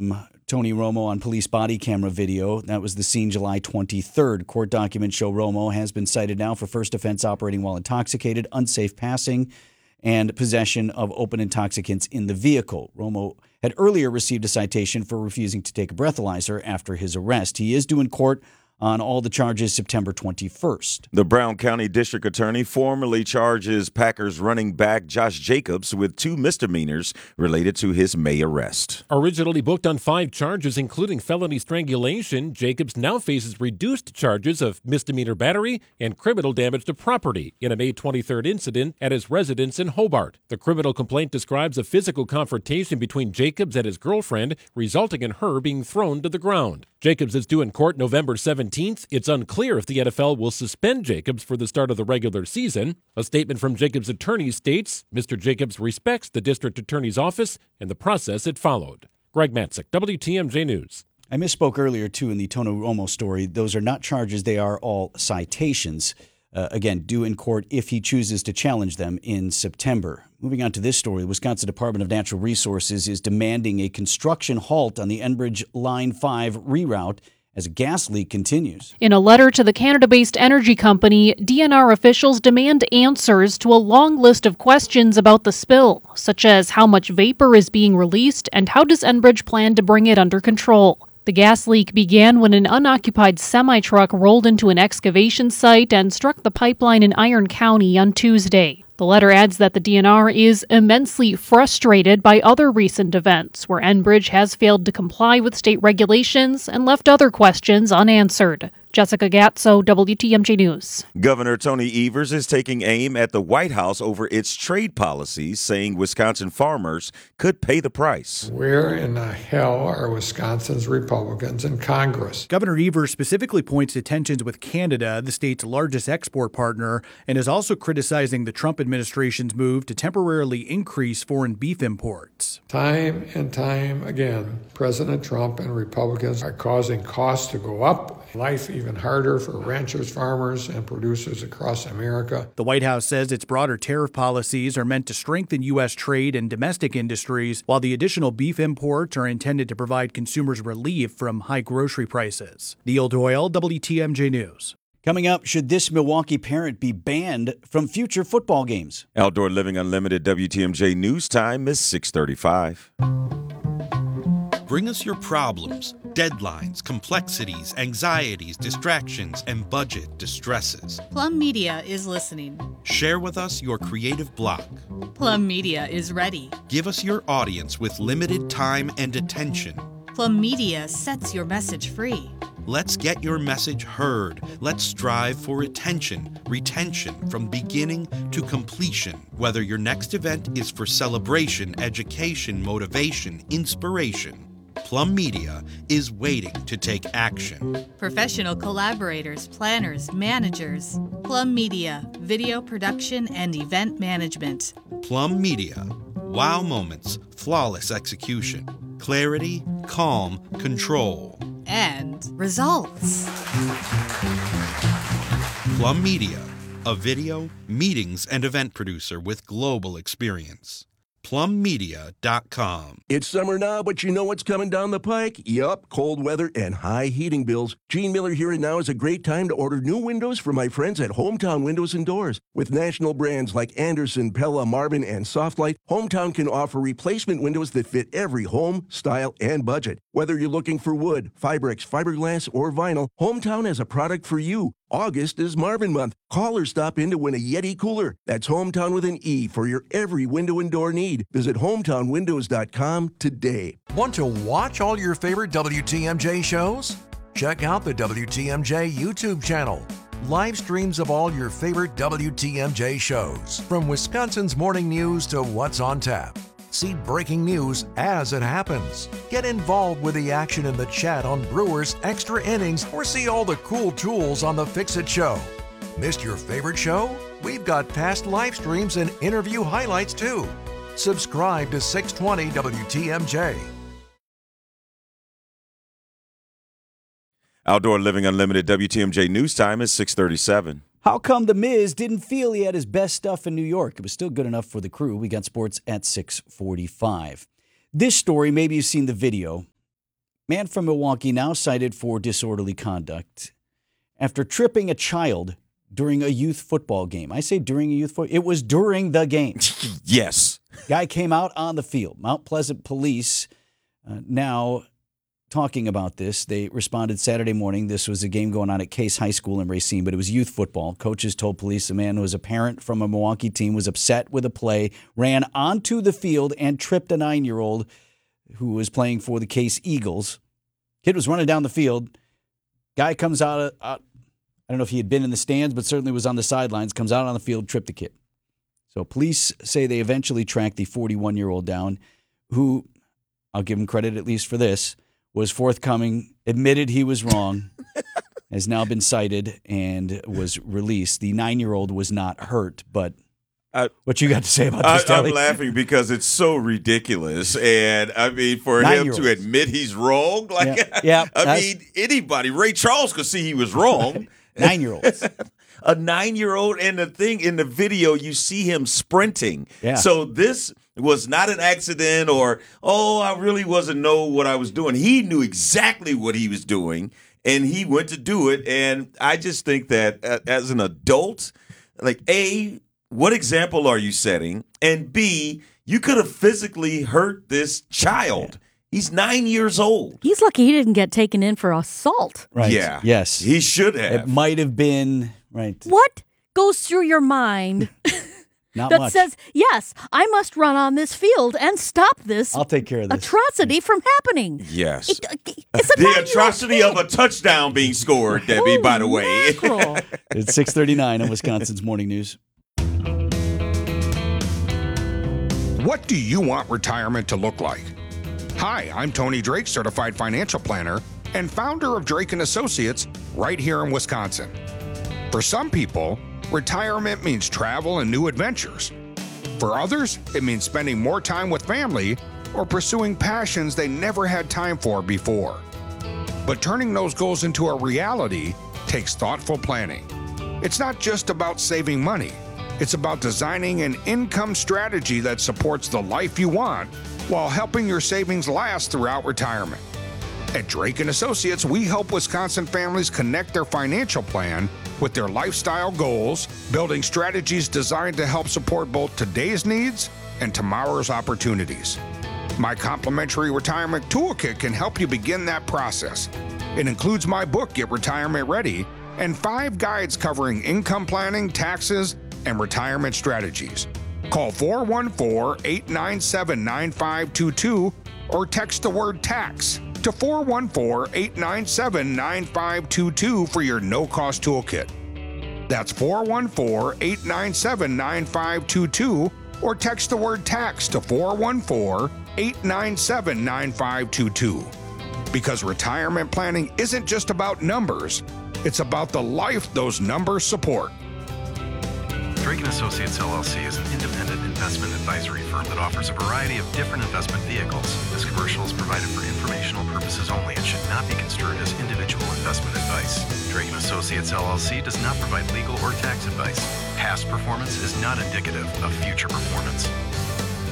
from Tony Romo on police body camera video. That was the scene July 23rd. Court documents show Romo has been cited now for first offense operating while intoxicated, unsafe passing, and possession of open intoxicants in the vehicle. Romo had earlier received a citation for refusing to take a breathalyzer after his arrest. He is due in court on all the charges September 21st. The Brown County District Attorney formally charges Packers running back Josh Jacobs with 2 misdemeanors related to his May arrest. Originally booked on 5 charges, including felony strangulation, Jacobs now faces reduced charges of misdemeanor battery and criminal damage to property in a May 23rd incident at his residence in Hobart. The criminal complaint describes a physical confrontation between Jacobs and his girlfriend, resulting in her being thrown to the ground. Jacobs is due in court November 17th. It's unclear if the NFL will suspend Jacobs for the start of the regular season. A statement from Jacobs' attorney states, Mr. Jacobs respects the district attorney's office and the process it followed. Greg Matzik, WTMJ News. I misspoke earlier, too, in the Tony Romo story. Those are not charges. They are all citations. Again, due in court if he chooses to challenge them in September. Moving on to this story, the Wisconsin Department of Natural Resources is demanding a construction halt on the Enbridge Line 5 reroute as a gas leak continues. In a letter to the Canada-based energy company, DNR officials demand answers to a long list of questions about the spill, such as how much vapor is being released and how does Enbridge plan to bring it under control. The gas leak began when an unoccupied semi-truck rolled into an excavation site and struck the pipeline in Iron County on Tuesday. The letter adds that the DNR is immensely frustrated by other recent events where Enbridge has failed to comply with state regulations and left other questions unanswered. Jessica Gatso, WTMJ News. Governor Tony Evers is taking aim at the White House over its trade policies, saying Wisconsin farmers could pay the price. Where in the hell are Wisconsin's Republicans in Congress? Governor Evers specifically points to tensions with Canada, the state's largest export partner, and is also criticizing the Trump administration's move to temporarily increase foreign beef imports. Time and time again, President Trump and Republicans are causing costs to go up, life even harder for ranchers, farmers, and producers across America. The White House says its broader tariff policies are meant to strengthen U.S. trade and domestic industries, while the additional beef imports are intended to provide consumers relief from high grocery prices. Neil Doyle, WTMJ News. Coming up, should this Milwaukee parent be banned from future football games? Outdoor Living Unlimited WTMJ News Time is 6:35. Bring us your problems, deadlines, complexities, anxieties, distractions, and budget distresses. Plum Media is listening. Share with us your creative block. Plum Media is ready. Give us your audience with limited time and attention. Plum Media sets your message free. Let's get your message heard. Let's strive for retention from beginning to completion. Whether your next event is for celebration, education, motivation, inspiration, Plum Media is waiting to take action. Professional collaborators, planners, managers. Plum Media, video production and event management. Plum Media, wow moments, flawless execution, clarity, calm, control. And results. Plum Media, a video, meetings, and event producer with global experience. PlumMedia.com. It's summer now, but you know what's coming down the pike? Yup, cold weather and high heating bills. Gene Miller here, and now is a great time to order new windows from my friends at Hometown Windows and Doors. With national brands like Anderson, Pella, Marvin, and Softlight, Hometown can offer replacement windows that fit every home, style, and budget. Whether you're looking for wood, Fibrex, fiberglass, or vinyl, Hometown has a product for you. August is Marvin month. Call or stop in to win a Yeti cooler. That's Hometown with an E for your every window and door need. Visit hometownwindows.com today. Want to watch all your favorite WTMJ shows? Check out the WTMJ YouTube channel. Live streams of all your favorite WTMJ shows, from Wisconsin's morning news to what's on tap. See breaking news as it happens. Get involved with the action in the chat on Brewers Extra Innings, or see all the cool tools on the Fix-It Show. Missed your favorite show? We've got past live streams and interview highlights too. Subscribe to 620 WTMJ. Outdoor Living Unlimited WTMJ News Time is 6:37. How come The Miz didn't feel he had his best stuff in New York? It was still good enough for the crew. We got sports at 6:45. This story, maybe you've seen the video. Man from Milwaukee now cited for disorderly conduct after tripping a child during a youth football game. I say during a youth football. It was during the game. Yes. Guy came out on the field. Mount Pleasant police now talking about this. They responded Saturday morning. This was a game going on at Case High School in Racine, but it was youth football. Coaches told police the man who was a parent from a Milwaukee team was upset with a play, ran onto the field, and tripped a 9-year-old who was playing for the Case Eagles. Kid was running down the field. Guy comes out, I don't know if he had been in the stands, but certainly was on the sidelines, comes out on the field, tripped the kid. So police say they eventually tracked the 41-year-old down, who, I'll give him credit at least for this, was forthcoming, admitted he was wrong, has now been cited and was released. The 9-year-old was not hurt, but what you got to say about this, Telly? I'm laughing because it's so ridiculous. And, I mean, for him to admit he's wrong, anybody, Ray Charles could see he was wrong. 9-year-olds. A 9-year-old, and the thing in the video, you see him sprinting. Yeah. So this was not an accident or, I really wasn't know what I was doing. He knew exactly what he was doing, and he went to do it. And I just think that as an adult, like, A, what example are you setting? And B, you could have physically hurt this child. He's 9 years old. He's lucky he didn't get taken in for assault. Right. Yeah. Yes. He should have. It might have been, right. What goes through your mind Not that much. says, yes, I must run on this field and stop this I'll take care of this. atrocity from happening? Yes. It's a The atrocity of a touchdown being scored, Debbie, by the way. It's 6:39 on Wisconsin's Morning News. What do you want retirement to look like? Hi, I'm Tony Drake, Certified Financial Planner and founder of Drake & Associates right here in Wisconsin. For some people, retirement means travel and new adventures. For others, it means spending more time with family or pursuing passions they never had time for before. But turning those goals into a reality takes thoughtful planning. It's not just about saving money. It's about designing an income strategy that supports the life you want while helping your savings last throughout retirement. At Drake & Associates, we help Wisconsin families connect their financial plan with their lifestyle goals, building strategies designed to help support both today's needs and tomorrow's opportunities. My complimentary retirement toolkit can help you begin that process. It includes my book, Get Retirement Ready, and 5 guides covering income planning, taxes, and retirement strategies. Call 414-897-9522 or text the word tax to 414-897-9522 for your no-cost toolkit. That's 414-897-9522 or text the word tax to 414-897-9522. Because retirement planning isn't just about numbers, it's about the life those numbers support. Drake & Associates LLC is an independent investment advisory firm that offers a variety of different investment vehicles. This commercial is provided for informational purposes only and should not be construed as individual investment advice. Drake & Associates LLC does not provide legal or tax advice. Past performance is not indicative of future performance.